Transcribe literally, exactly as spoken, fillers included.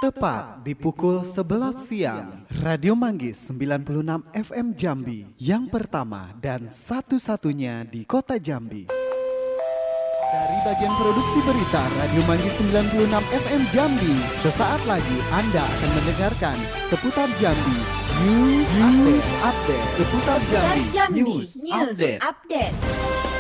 Tepat di pukul sebelas siang, Radio Manggis sembilan puluh enam F M Jambi, yang pertama dan satu-satunya di kota Jambi. Dari bagian produksi berita Radio Manggis sembilan puluh enam F M Jambi, sesaat lagi Anda akan mendengarkan seputar Jambi News, News Update. Update seputar Jambi, Jambi News, News Update. Update.